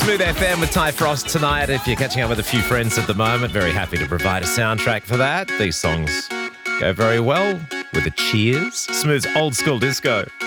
Smooth FM with Ty Frost tonight. If you're catching up with a few friends at the moment, very happy to provide a soundtrack for that. These songs go very well with a cheers. Smooth's old school disco.